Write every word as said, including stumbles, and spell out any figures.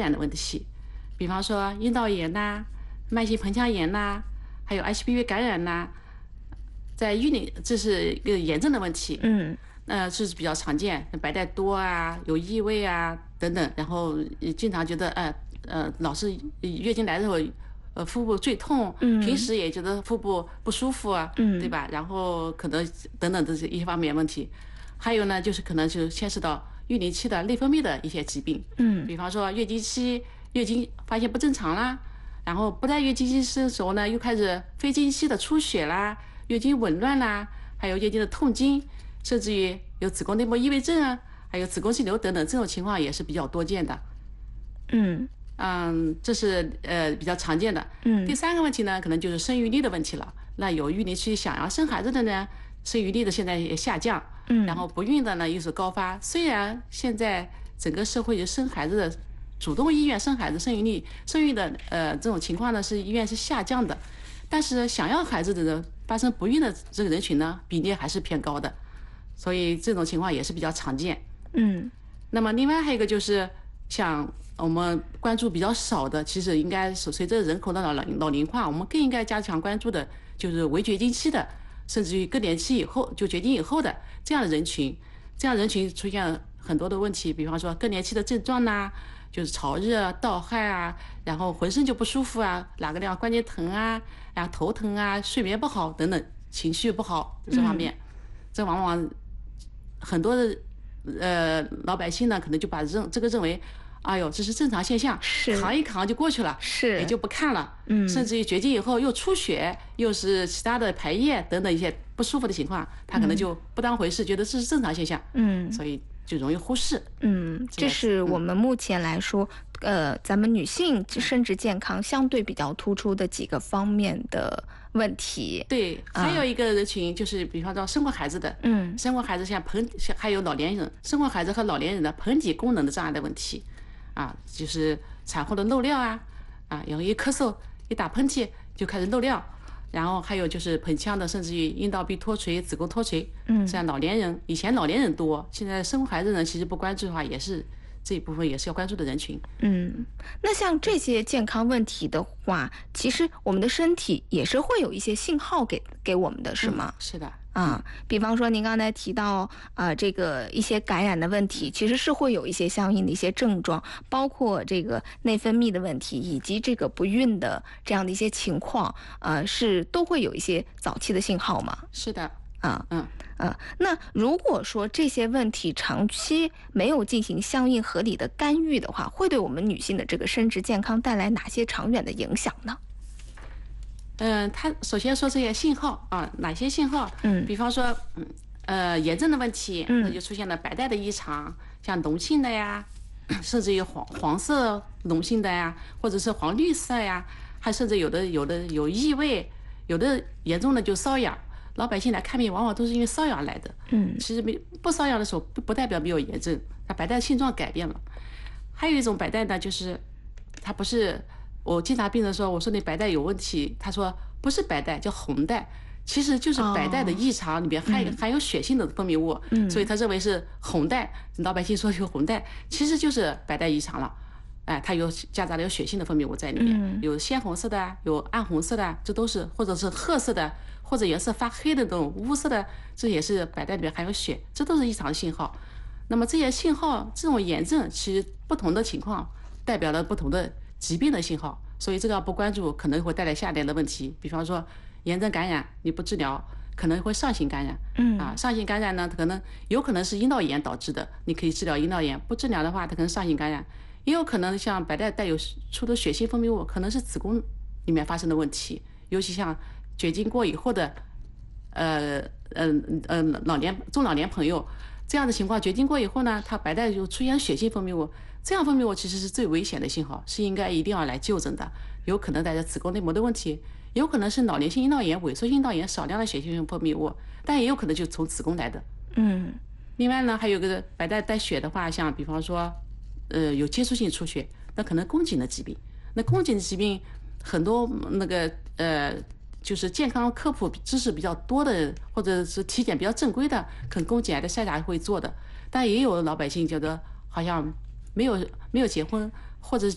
染的问题，比方说阴道炎呐、慢性盆腔炎呐，还有 H P V 感染呐，在育龄这是一个炎症的问题。 嗯， 呃，是比较常见，白带多啊，有异味啊等等，然后经常觉得呃呃老是月经来的时候。呃，腹部坠痛， 嗯， 平时也觉得腹部不舒服啊， 嗯， 对吧？然后可能等等这是一方面问题，还有呢，就是可能就牵涉到育龄期的内分泌的一些疾病， 嗯， 比方说月经期月经发现不正常啦，然后不在月经期的时候呢，又开始非经期的出血啦，月经紊乱啦，还有月经的痛经，甚至于有子宫内膜异位症啊，还有子宫肌瘤等等，这种情况也是比较多见的。 嗯。 嗯，这是呃比较常见的。 嗯， 第三个问题呢，可能就是生育力的问题了。那有育龄期想要生孩子的呢，生育力的现在也下降。 嗯， 然后不孕的呢又是高发。虽然现在整个社会生孩子的主动意愿生孩子、生育力、生育的呃这种情况呢是意愿是下降的，但是想要孩子的人发生不孕的这个人群呢比例还是偏高的，所以这种情况也是比较常见。 嗯， 那么另外还有一个就是像。我们关注比较少的，其实应该是随着人口的老老龄化，我们更应该加强关注的，就是围绝经期的，甚至于更年期以后就绝经以后的这样的人群。这样人群出现很多的问题，比方说更年期的症状呐，就是潮热、盗汗啊，然后浑身就不舒服啊，哪个地方关节疼啊，然后头疼啊，睡眠不好等等，情绪不好这方面，嗯、这往往很多的呃老百姓呢，可能就把认这个认为。哎呦，这是正常现象，扛一扛就过去了， 是也就不看了。 嗯， 甚至于绝经以后又出血，又是其他的排液等等一些不舒服的情况，他可能就不当回事，嗯、觉得这是正常现象。 嗯， 所以就容易忽视。 嗯，这是我们目前来说，嗯、呃，咱们女性生殖健康相对比较突出的几个方面的问题。 对，还有一个人群就是，比方说生过孩子的， 嗯， 生过孩子像盆，还有老年人生过孩子和老年人的盆底功能的障碍的问题。啊，就是产后的漏尿啊，啊，然后一咳嗽、一打喷嚏就开始漏尿，然后还有就是盆腔的，甚至于阴道壁脱垂、子宫脱垂。嗯，像老年人，以前老年人多，现在生孩子人其实不关注的话，也是这一部分也是要关注的人群。 嗯，那像这些健康问题的话，其实我们的身体也是会有一些信号给给我们的，是吗？ 嗯、是的。 啊，比方说您刚才提到啊，这个一些感染的问题，其实是会有一些相应的一些症状，包括这个内分泌的问题，以及这个不孕的这样的一些情况，呃，是都会有一些早期的信号吗？ 是的。 啊， 嗯啊，那如果说这些问题长期没有进行相应合理的干预的话，会对我们女性的这个生殖健康带来哪些长远的影响呢？ 嗯，他首先说这些信号啊，哪些信号？ 嗯， 比方说，嗯，呃，炎症的问题， 嗯， 那就出现了白带的异常，像脓性的呀，甚至于黄黄色脓性的呀，或者是黄绿色呀，还甚至有的有的有异味，有的严重的就瘙痒。老百姓来看病，往往都是因为瘙痒来的。 嗯， 其实没不瘙痒的时候，不不代表没有炎症，它白带性状改变了。还有一种白带呢，就是它不是。我经常病人说，我说你白带有问题，他说不是白带，叫红带，其实就是白带的异常里面含、哦、含有血性的分泌物，嗯、所以他认为是红带。老百姓说有红带，其实就是白带异常了。哎，它有夹杂了有血性的分泌物在里面，嗯、有鲜红色的，有暗红色的，这都是或者是褐色的，或者颜色发黑的这种乌色的，这也是白带里面含有血，这都是异常的信号。那么这些信号，这种炎症其实不同的情况代表了不同的疾病的信号，所以这个要不关注可能会带来下列的问题，比方说炎症感染你不治疗可能会上行感染。嗯啊，上行感染呢可能有可能是阴道炎导致的，你可以治疗阴道炎，不治疗的话它可能上行感染，也有可能像白带带有出的血性分泌物可能是子宫里面发生的问题，尤其像绝经过以后的呃嗯呃, 呃老年中老年朋友这样的情况，绝经过以后呢，它白带就出现血性分泌物，这样分泌物其实是最危险的信号，是应该一定要来就诊的，有可能带着子宫内膜的问题，有可能是老年性阴道炎、萎缩性阴道炎少量的血性分泌物，但也有可能就从子宫来的。 嗯， 另外呢，还有个白带带血的话，像比方说，呃，有接触性出血，那可能宫颈的疾病，那宫颈的疾病很多那个呃。就是健康科普知识比较多的，或者是体检比较正规的，可能宫颈癌的筛查会做的，但也有老百姓觉得好像没有没有结婚，或者